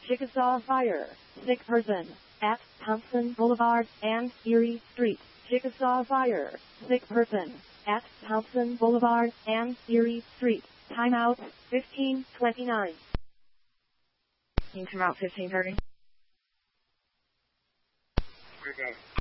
Chickasaw Fire. Sick person. At Thompson Boulevard and Erie Street. Chickasaw Fire. Sick person. At Thompson Boulevard and Erie Street. Timeout 15:29. Can you come out 15:30? Okay.